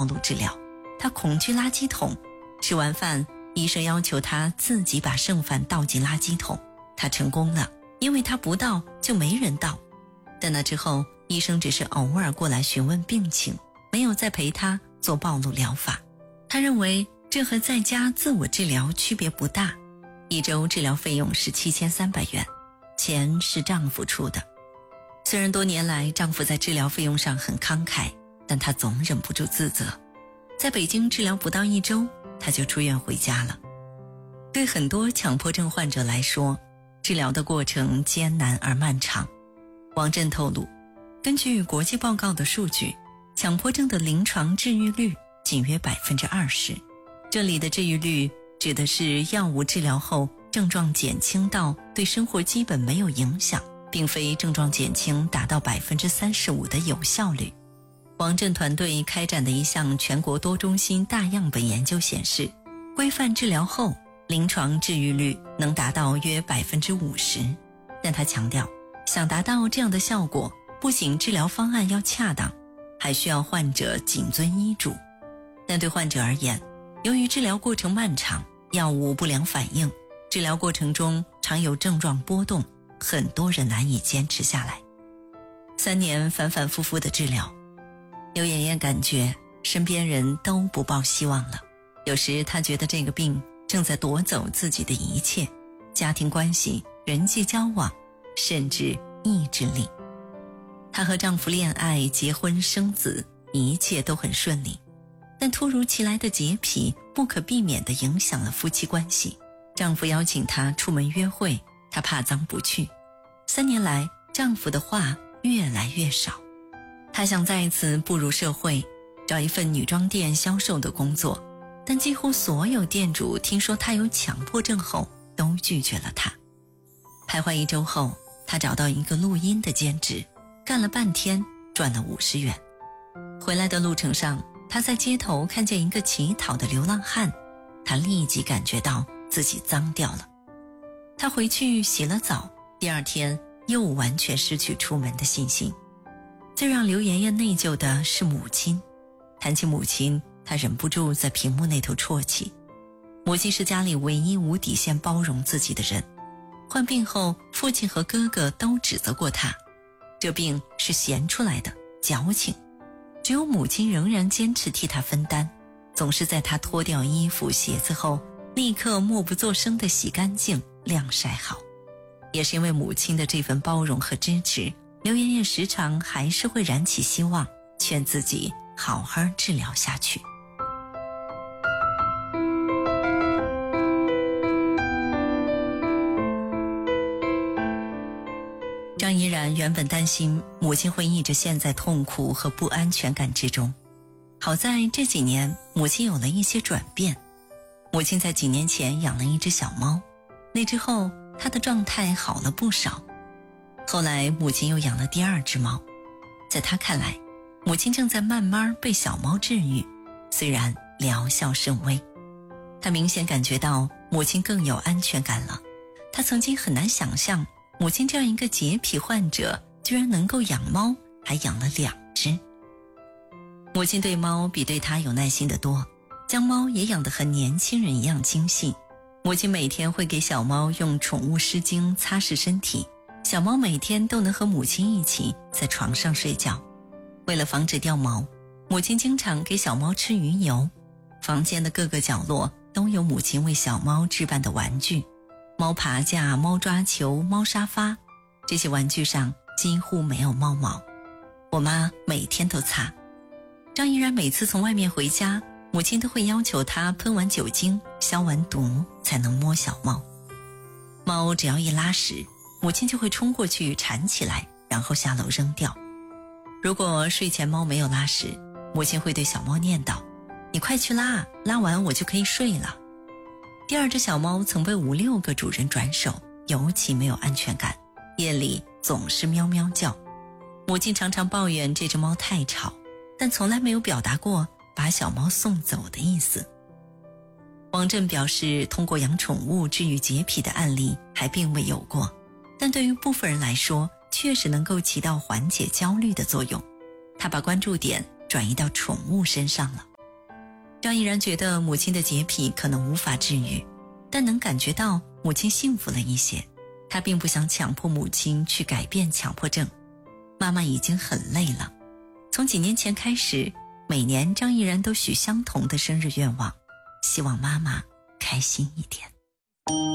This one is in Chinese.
路治疗，他恐惧垃圾桶。吃完饭，医生要求他自己把剩饭倒进垃圾桶，他成功了，因为他不倒就没人倒。但那之后，医生只是偶尔过来询问病情，没有再陪他做暴露疗法。他认为这和在家自我治疗区别不大。1周治疗费用是7300元，钱是丈夫出的。虽然多年来丈夫在治疗费用上很慷慨，但她总忍不住自责。在北京治疗不到1周，她就出院回家了。对很多强迫症患者来说，治疗的过程艰难而漫长。王震透露，根据国际报告的数据，强迫症的临床治愈率仅约 20%。 这里的治愈率指的是药物治疗后症状减轻到对生活基本没有影响，并非症状减轻达到 35% 的有效率。王震团队开展的一项全国多中心大样本研究显示，规范治疗后临床治愈率能达到约 50%。 但他强调，想达到这样的效果，不仅治疗方案要恰当，还需要患者谨遵医嘱。但对患者而言，由于治疗过程漫长，药物不良反应，治疗过程中常有症状波动，很多人难以坚持下来。3年反反复复的治疗，刘妍妍感觉身边人都不抱希望了。有时她觉得这个病正在夺走自己的一切，家庭关系、人际交往，甚至意志力。她和丈夫恋爱、结婚、生子，一切都很顺利。但突如其来的洁癖不可避免地影响了夫妻关系。丈夫邀请她出门约会，她怕脏不去。3年来，丈夫的话越来越少。她想再次步入社会，找一份女装店销售的工作，但几乎所有店主听说她有强迫症后都拒绝了她。徘徊1周后，她找到一个录音的兼职，干了半天，赚了50元。回来的路程上，她在街头看见一个乞讨的流浪汉，她立即感觉到自己脏掉了。她回去洗了澡，第2天又完全失去出门的信心。最让刘妍妍内疚的是母亲。谈起母亲，她忍不住在屏幕那头啜泣。母亲是家里唯一无底线包容自己的人。患病后，父亲和哥哥都指责过她，这病是闲出来的，矫情。只有母亲仍然坚持替她分担，总是在她脱掉衣服鞋子后，立刻默不作声地洗干净晾晒好。也是因为母亲的这份包容和支持，刘妍妍时常还是会燃起希望，劝自己好好治疗下去。张怡然原本担心母亲会一直陷在痛苦和不安全感之中，好在这几年母亲有了一些转变。母亲在几年前养了一只小猫，那之后她的状态好了不少。后来母亲又养了第2只猫，在她看来，母亲正在慢慢被小猫治愈，虽然疗效甚微。她明显感觉到母亲更有安全感了。她曾经很难想象母亲这样一个洁癖患者居然能够养猫，还养了2只。母亲对猫比对她有耐心得多，将猫也养得和年轻人一样精细。母亲每天会给小猫用宠物湿巾擦拭身体，小猫每天都能和母亲一起在床上睡觉。为了防止掉毛，母亲经常给小猫吃鱼油。房间的各个角落都有母亲为小猫置办的玩具，猫爬架、猫抓球、猫沙发，这些玩具上几乎没有猫毛。我妈每天都擦。张怡然每次从外面回家，母亲都会要求她喷完酒精、消完毒才能摸小猫。猫只要一拉屎，母亲就会冲过去铲起来，然后下楼扔掉。如果睡前猫没有拉屎，母亲会对小猫念叨：“你快去拉，拉完我就可以睡了。”第2只小猫曾被5、6个主人转手，尤其没有安全感，夜里总是喵喵叫。母亲常常抱怨这只猫太吵，但从来没有表达过把小猫送走的意思。王震表示，通过养宠物治愈洁癖的案例还并未有过，但对于部分人来说，确实能够起到缓解焦虑的作用。他把关注点转移到宠物身上了。 张毅然觉得母亲的洁癖可能无法治愈，但能感觉到母亲幸福了一些。他并不想强迫母亲去改变强迫症，妈妈已经很累了。从几年前开始，每年张毅然都许相同的生日愿望，希望妈妈开心一点。